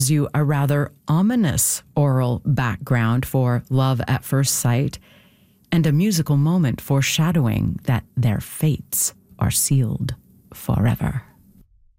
you a rather ominous oral background for love at first sight, and a musical moment foreshadowing that their fates are sealed forever.